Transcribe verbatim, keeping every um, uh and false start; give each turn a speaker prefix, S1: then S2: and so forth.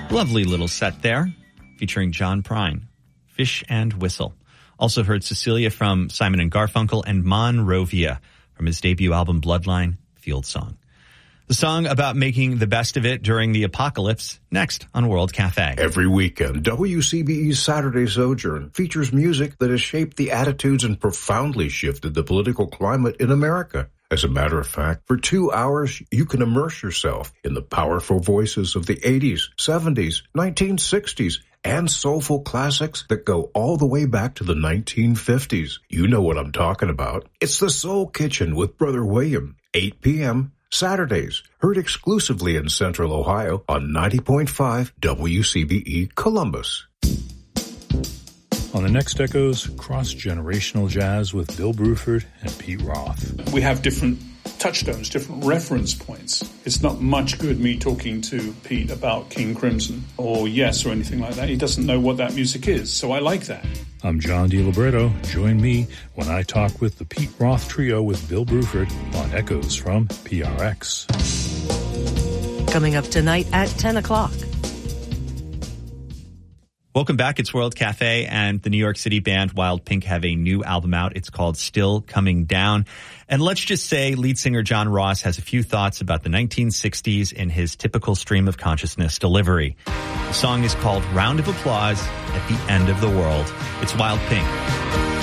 S1: Lovely little set there, featuring John Prine, Fish and Whistle. Also heard Cecilia from Simon and Garfunkel and Monrovia from his debut album Bloodline, Field Song. The song about making the best of it during the apocalypse, next on World Cafe.
S2: Every weekend, W C B E's Saturday Sojourn features music that has shaped the attitudes and profoundly shifted the political climate in America. As a matter of fact, for two hours, you can immerse yourself in the powerful voices of the eighties, seventies, nineteen sixties, and soulful classics that go all the way back to the nineteen fifties. You know what I'm talking about. It's the Soul Kitchen with Brother William, eight p.m., Saturdays, heard exclusively in Central Ohio on ninety point five W C B E Columbus.
S3: On the next Echoes, cross-generational jazz with Bill Bruford and Pete Roth.
S4: We have different touchstones, different reference points. It's not much good me talking to Pete about King Crimson or Yes or anything like that. He doesn't know what that music is, so I like that.
S3: I'm John DiLibretto. Join me when I talk with the Pete Roth Trio with Bill Bruford on Echoes from P R X.
S5: Coming up tonight at ten o'clock.
S1: Welcome back. It's World Cafe, and the New York City band Wild Pink have a new album out. It's called Still Coming Down. And let's just say lead singer John Ross has a few thoughts about the nineteen sixties in his typical stream of consciousness delivery. The song is called Round of Applause at the End of the World. It's Wild Pink.